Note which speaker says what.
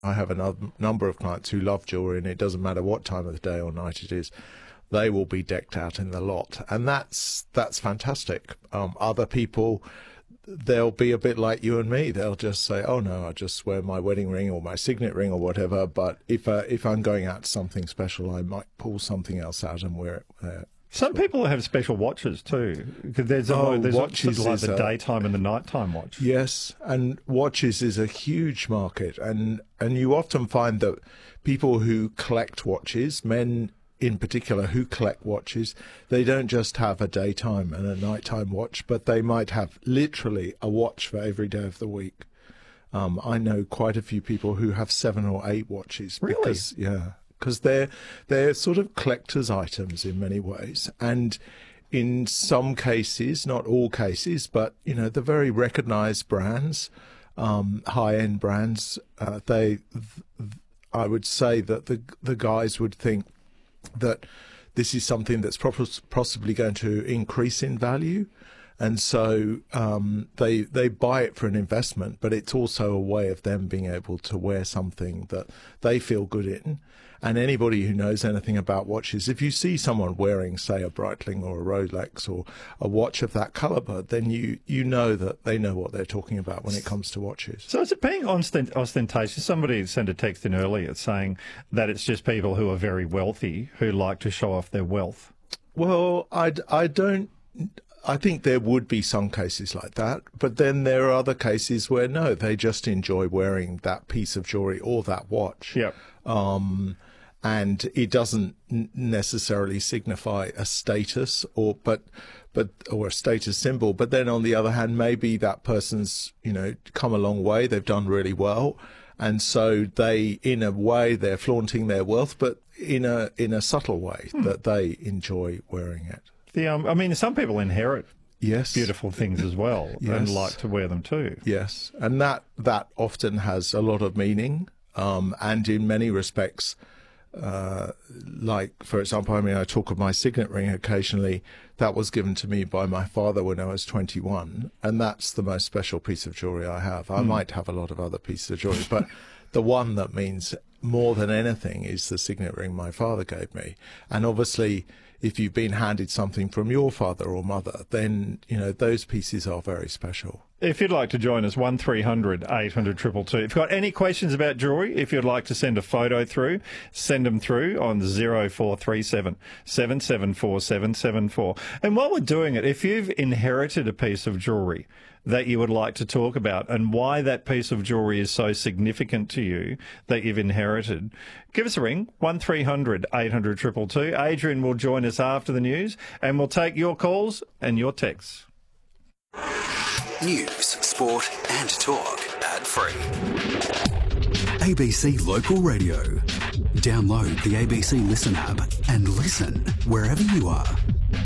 Speaker 1: I have a number of clients who love jewellery, and it doesn't matter what time of the day or night it is, they will be decked out in the lot, and that's fantastic. Other people, they'll be a bit like you and me. They'll just say, "Oh no, I just wear my wedding ring or my signet ring or whatever." But if I'm going out to something special, I might pull something else out and wear it.
Speaker 2: Some people have special watches too, because there's watches like the daytime and the nighttime watch.
Speaker 1: Yes, and watches is a huge market, and you often find that people who collect watches, men in particular who collect watches, they don't just have a daytime and a nighttime watch, but they might have literally a watch for every day of the week. I know quite a few people who have 7 or 8 watches.
Speaker 2: Really?
Speaker 1: Because they're sort of collector's items in many ways. And in some cases, not all cases, but, the very recognized brands, high-end brands, I would say that the guys would think that this is something that's possibly going to increase in value. And so they buy it for an investment, but it's also a way of them being able to wear something that they feel good in. And anybody who knows anything about watches, if you see someone wearing, say, a Breitling or a Rolex or a watch of that caliber, then you know that they know what they're talking about when it comes to watches.
Speaker 2: So is it being ostentatious? Somebody sent a text in earlier saying that it's just people who are very wealthy who like to show off their wealth.
Speaker 1: Well, I think there would be some cases like that, but then there are other cases where, no, they just enjoy wearing that piece of jewellery or that watch.
Speaker 2: Yep.
Speaker 1: And it doesn't necessarily signify a status or a status symbol. But then on the other hand, maybe that person's, come a long way. They've done really well. And so in a way, they're flaunting their wealth, but in a subtle way that they enjoy wearing it.
Speaker 2: Some people inherit beautiful things as well and like to wear them too.
Speaker 1: Yes. And that often has a lot of meaning. And in many respects, like, for example, I talk of my signet ring occasionally. That was given to me by my father when I was 21, and that's the most special piece of jewellery I have. I might have a lot of other pieces of jewellery, but the one that means more than anything is the signet ring my father gave me. And obviously, if you've been handed something from your father or mother, then, those pieces are very special.
Speaker 2: If you'd like to join us, 1300 800 222. If you've got any questions about jewellery, if you'd like to send a photo through, send them through on 0437 774 774. And while we're doing it, if you've inherited a piece of jewellery that you would like to talk about and why that piece of jewellery is so significant to you that you've inherited, give us a ring, 1300 800 222. Adrian will join us after the news and we'll take your calls and your texts.
Speaker 3: News, sport and talk ad-free.
Speaker 4: ABC Local Radio. Download the ABC Listen app and listen wherever you are.